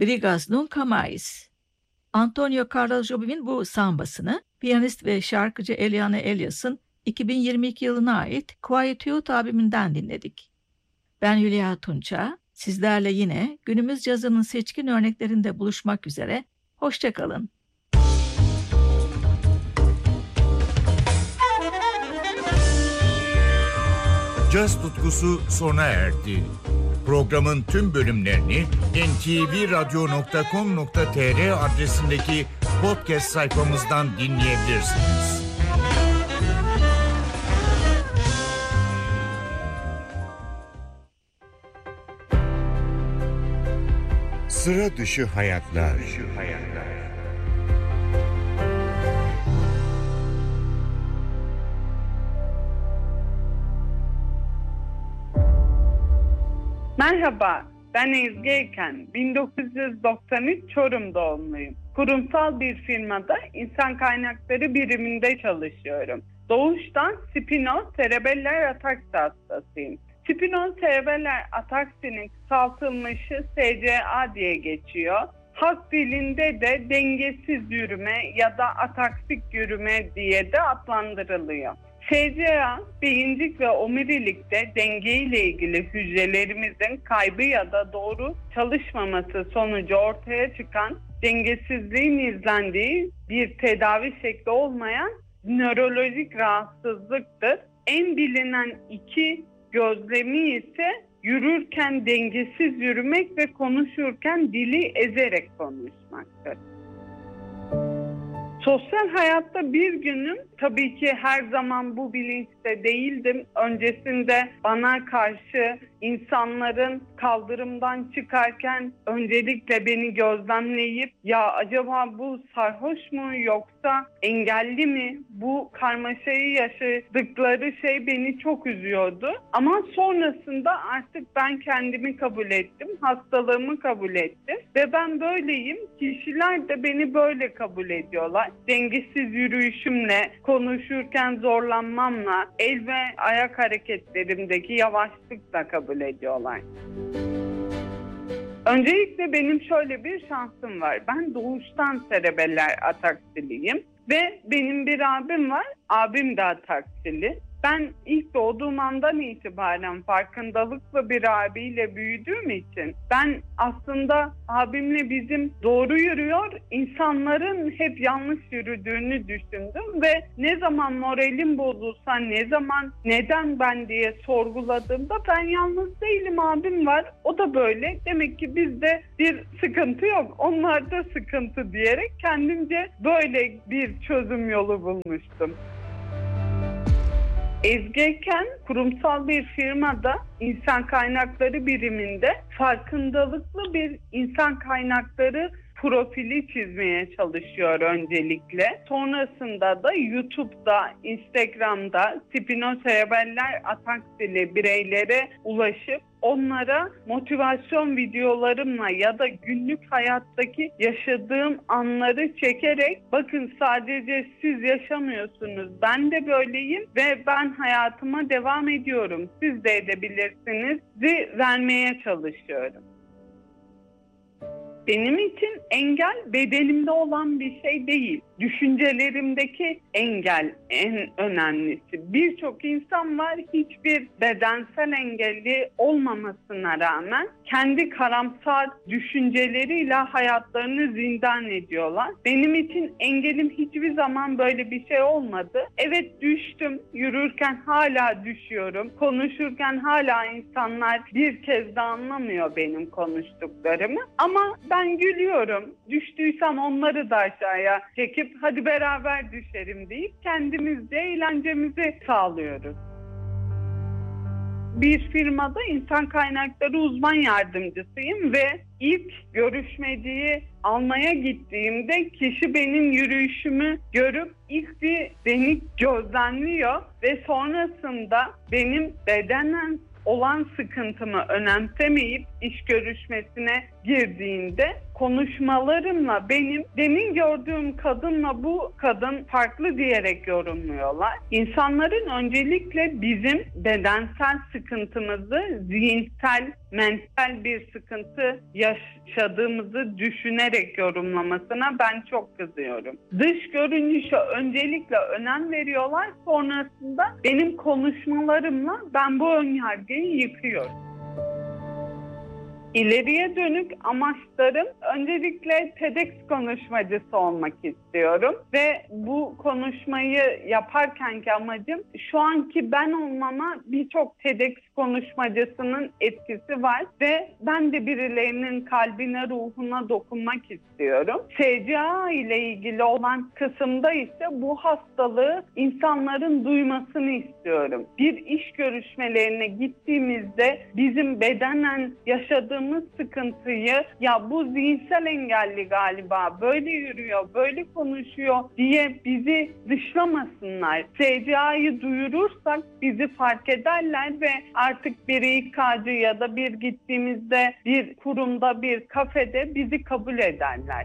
Brigas Nunca Mais. Antonio Carlos Jobim'in bu sambasını piyanist ve şarkıcı Eliana Elias'ın 2022 yılına ait Quietude albümünden dinledik. Ben Hülya Tunça, sizlerle yine günümüz cazının seçkin örneklerinde buluşmak üzere, hoşça kalın. Caz tutkusu sona erdi. Programın tüm bölümlerini ntvradio.com.tr adresindeki podcast sayfamızdan dinleyebilirsiniz. Sıra dışı hayatlar. Merhaba, ben Ezgi Eken. 1993 Çorum doğumluyum. Kurumsal bir firmada insan kaynakları biriminde çalışıyorum. Doğuştan spinocerebellar ataksi hastasıyım. Spinocerebellar ataksinin kısaltılmışı SCA diye geçiyor. Halk dilinde de dengesiz yürüme ya da ataksik yürüme diye de adlandırılıyor. SCA, beyincik ve omurilikte denge ile ilgili hücrelerimizin kaybı ya da doğru çalışmaması sonucu ortaya çıkan dengesizliğin izlendiği bir tedavi şekli olmayan nörolojik rahatsızlıktır. En bilinen iki gözlemi ise yürürken dengesiz yürümek ve konuşurken dili ezerek konuşmaktır. Sosyal hayatta bir günüm, tabii ki her zaman bu bilinçte değildim. Öncesinde bana karşı insanların kaldırımdan çıkarken öncelikle beni gözlemleyip ya acaba bu sarhoş mu yoksa engelli mi? Bu karmaşayı yaşadıkları şey beni çok üzüyordu. Ama sonrasında artık ben kendimi kabul ettim, hastalığımı kabul ettim ve ben böyleyim. Kişiler de beni böyle kabul ediyorlar. Dengesiz yürüyüşümle, konuşurken zorlanmamla, el ve ayak hareketlerimdeki yavaşlıkla kabul ediyorlar. Öncelikle benim şöyle bir şansım var. Ben doğuştan serebellar ataksiliyim ve benim bir abim var. Abim de ataksili. Ben ilk doğduğum andan itibaren farkındalıklı bir abiyle büyüdüğüm için ben aslında abimle bizim doğru yürüyor, insanların hep yanlış yürüdüğünü düşündüm ve ne zaman moralim bozulsa, ne zaman neden ben diye sorguladığımda ben yalnız değilim, abim var, o da böyle. Demek ki bizde bir sıkıntı yok, onlarda sıkıntı diyerek kendimce böyle bir çözüm yolu bulmuştum. Ezgi Eken kurumsal bir firmada insan kaynakları biriminde farkındalıklı bir insan kaynakları profili çizmeye çalışıyor öncelikle. Sonrasında da YouTube'da, Instagram'da spinocerebellar ataksili bireylere ulaşıp onlara motivasyon videolarımla ya da günlük hayattaki yaşadığım anları çekerek bakın sadece siz yaşamıyorsunuz, ben de böyleyim ve ben hayatıma devam ediyorum, siz de edebilirsiniz vermeye çalışıyorum. Benim için engel bedenimde olan bir şey değil. Düşüncelerimdeki engel en önemlisi. Birçok insan var hiçbir bedensel engelli olmamasına rağmen kendi karamsar düşünceleriyle hayatlarını zindan ediyorlar. Benim için engelim hiçbir zaman böyle bir şey olmadı. Evet düştüm, yürürken hala düşüyorum. Konuşurken hala insanlar bir kez de anlamıyor benim konuştuklarımı. Ama ben gülüyorum. Düştüysem onları da aşağıya çekip hadi beraber düşerim deyip kendimizce eğlencemizi sağlıyoruz. Bir firmada insan kaynakları uzman yardımcısıyım ve ilk görüşmeciyi almaya gittiğimde kişi benim yürüyüşümü görüp ilk bir beni gözlemliyor ve sonrasında benim bedenen olan sıkıntımı önemsemeyip iş görüşmesine girdiğinde konuşmalarımla benim demin gördüğüm kadınla bu kadın farklı diyerek yorumluyorlar. İnsanların öncelikle bizim bedensel sıkıntımızı zihinsel, mental bir sıkıntı yaşadığımızı düşünerek yorumlamasına ben çok kızıyorum. Dış görünüşe öncelikle önem veriyorlar, sonrasında benim konuşmalarımla ben bu önyargıyı yıkıyorum. İleriye dönük amaçlarım öncelikle TEDx konuşmacısı olmak istiyorum ve bu konuşmayı yaparkenki amacım şu anki ben olmama birçok TEDx konuşmacısının etkisi var ve ben de birilerinin kalbine, ruhuna dokunmak istiyorum. SCA ile ilgili olan kısımda ise bu hastalığı insanların duymasını istiyorum. Bir iş görüşmelerine gittiğimizde bizim bedenen yaşadığımız sıkıntıyı, ya bu zihinsel engelli galiba, böyle yürüyor, böyle konuşuyor diye bizi dışlamasınlar. SCA'yı duyurursak bizi fark ederler ve artık bir İK'cı ya da bir gittiğimizde bir kurumda, bir kafede bizi kabul ederler.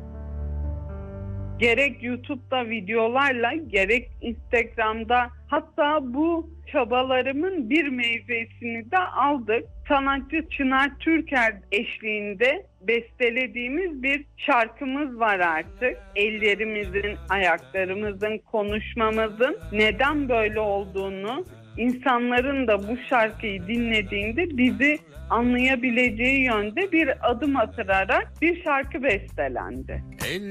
Gerek YouTube'da videolarla, gerek Instagram'da, hatta bu çabalarımın bir meyvesini de aldık. Sanatçı Çınar Türker eşliğinde bestelediğimiz bir şarkımız var artık. Ellerimizin, ayaklarımızın, konuşmamızın neden böyle olduğunu, insanların da bu şarkıyı dinlediğinde bizi anlayabileceği yönde bir adım atırarak bir şarkı bestelendi.